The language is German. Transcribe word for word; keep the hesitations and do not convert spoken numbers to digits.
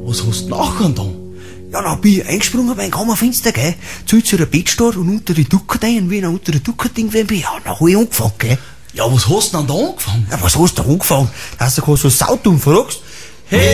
Was hast du nachher da? Ja, dann bin ich eingesprungen beim Kammerfenster, gell. Zu zu der Bettstar und unter die Duckert ein, und wie ich dann unter der Duckert gewesen bin, ja, dann hab ich angefangen, gell. Ja, was hast du denn da angefangen? Ja, was hast du da angefangen? Dass du kein so saudumm fragst.